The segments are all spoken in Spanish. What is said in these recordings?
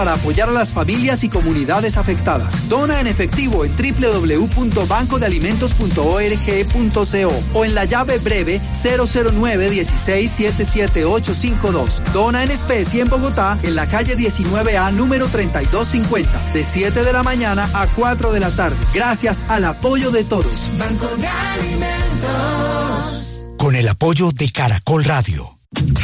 para apoyar a las familias y comunidades afectadas. Dona en efectivo en www.bancodealimentos.org.co o en la llave breve 009-16-77852. Dona en especie en Bogotá, en la calle 19A, número 3250, de 7 de la mañana a 4 de la tarde. Gracias al apoyo de todos. Banco de Alimentos. Con el apoyo de Caracol Radio.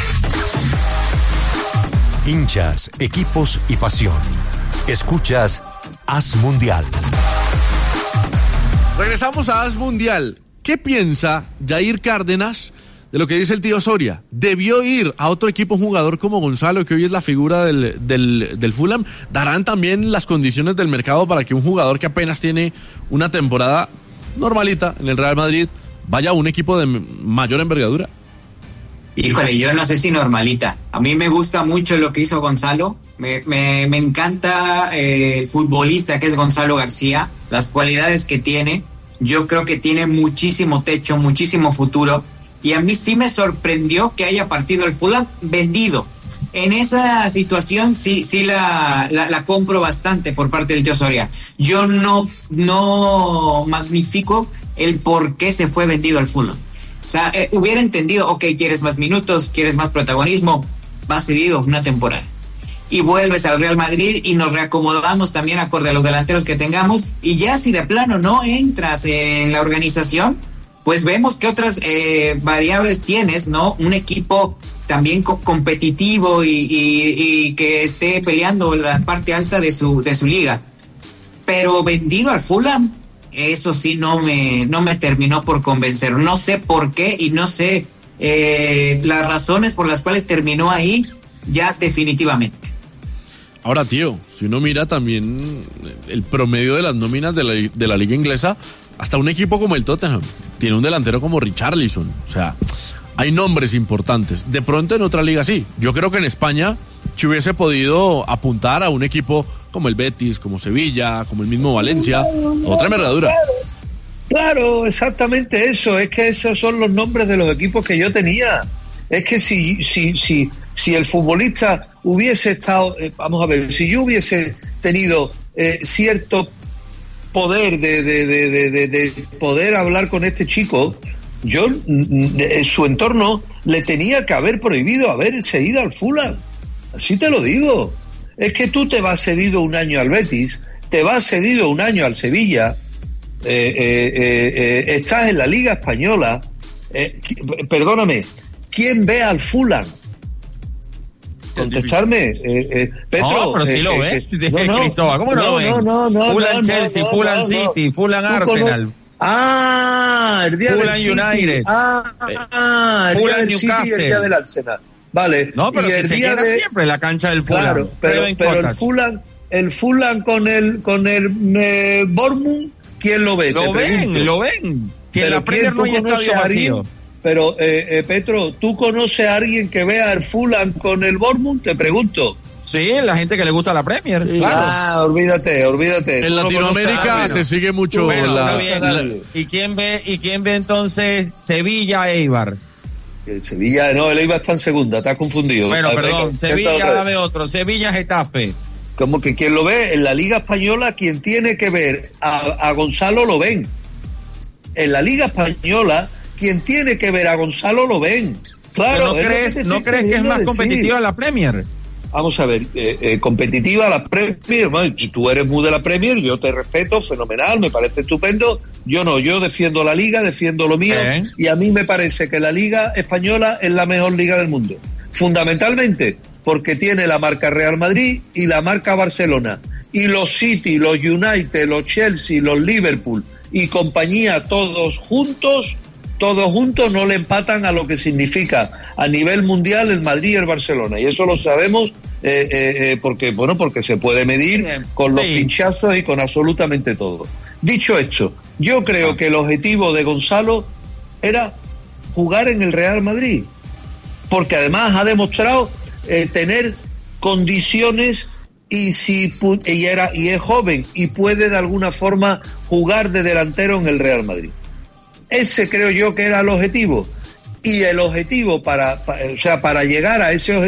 Hinchas, equipos y pasión. Escuchas Haz Mundial. Regresamos a Haz Mundial. ¿Qué piensa Jair Cárdenas de lo que dice el tío Soria? ¿Debió ir a otro equipo un jugador como Gonzalo, que hoy es la figura del Fulham? ¿Darán también las condiciones del mercado para que un jugador que apenas tiene una temporada normalita en el Real Madrid vaya a un equipo de mayor envergadura? Híjole, yo no sé si normalita. A mí me gusta mucho lo que hizo Gonzalo. Me encanta el futbolista que es Gonzalo García, las cualidades que tiene. Yo creo que tiene muchísimo techo, muchísimo futuro. Y a mí sí me sorprendió que haya partido el Fulham vendido. En esa situación sí la compro bastante por parte del tío Soria. Yo no magnifico el por qué se fue vendido al Fulham. O sea, hubiera entendido, ok, quieres más minutos, quieres más protagonismo, vas cedido una temporada. Y vuelves al Real Madrid y nos reacomodamos también acorde a los delanteros que tengamos. Y ya si de plano no entras en la organización, pues vemos que otras variables tienes, ¿no? Un equipo también competitivo y que esté peleando la parte alta de su liga. Pero vendido al Fulham, eso sí no me terminó por convencer. No sé por qué y no sé las razones por las cuales terminó ahí ya definitivamente. Ahora, tío, si uno mira también el promedio de las nóminas de la liga inglesa, hasta un equipo como el Tottenham tiene un delantero como Richarlison. O sea, hay nombres importantes. De pronto en otra liga sí. Yo creo que en España se hubiese podido apuntar a un equipo como el Betis, como Sevilla, como el mismo Valencia, otra envergadura. Claro, exactamente eso. Es que esos son los nombres de los equipos que yo tenía. Es que si el futbolista hubiese estado, vamos a ver, si yo hubiese tenido cierto poder de poder hablar con este chico, yo en su entorno le tenía que haber prohibido haberse ido al Fulham. Así te lo digo. Es que tú te vas cedido un año al Betis, te vas cedido un año al Sevilla, estás en la Liga Española, perdóname, ¿quién ve al Fulham? Contestarme, Petro. No, pero sí lo ves, Cristóbal, ¿cómo no lo ves? Fulham Chelsea, Fulham City, Fulham Arsenal. El día Fulham del City. United. El día del City y el día del Arsenal. Vale. No, pero si se queda siempre en la cancha del Fulham. Claro, pero el Fulham con el Bournemouth, ¿quién lo ve? Lo ven. Si en la Premier no hay estadio vacío. Pero, Petro, ¿tú conoces a alguien que vea el Fulham con el Bournemouth? Te pregunto. Sí, la gente que le gusta la Premier, sí, claro. Olvídate. En Latinoamérica se sigue mucho ¿Y quién ve entonces Sevilla Eibar? Sevilla, no, el Eibar está en segunda, estás confundido. Bueno, perdón, Sevilla, dame otro. Sevilla Getafe. Como que quien lo ve en la Liga Española, quien tiene que ver a Gonzalo lo ven. En la Liga Española, quien tiene que ver a Gonzalo lo ven. Claro. ¿No crees que es más competitiva la Premier? Vamos a ver, competitiva la Premier, bueno, si tú eres muy de la Premier, yo te respeto, fenomenal, me parece estupendo. Yo no, yo defiendo la Liga, defiendo lo mío, y a mí me parece que la Liga Española es la mejor liga del mundo. Fundamentalmente porque tiene la marca Real Madrid y la marca Barcelona. Y los City, los United, los Chelsea, los Liverpool y compañía, todos juntos no le empatan a lo que significa a nivel mundial el Madrid y el Barcelona, y eso lo sabemos porque se puede medir con los pinchazos y con absolutamente todo. Dicho esto, yo creo que el objetivo de Gonzalo era jugar en el Real Madrid, porque además ha demostrado tener condiciones y es joven y puede de alguna forma jugar de delantero en el Real Madrid. Ese creo yo que era el objetivo. Y el objetivo para llegar a ese objetivo